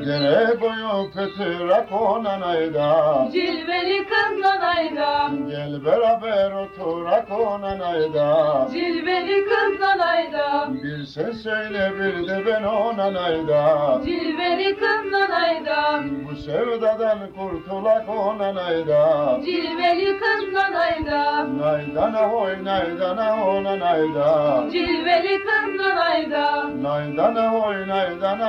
Dere boyu kıtırak olan ayda, Cilveli kızlan ayda, gel beraber oturak olan ayda. cilveli kızlan ayda, Bir sen söyle bir de ben olan ayda. cilveli kızlan ayda, Bu sevdadan kurtulak olan ayda. cilveli kızlan ayda, Naydana hoy naydana olan ayda. cilveli kızlan ayda. Naydana hoy naydana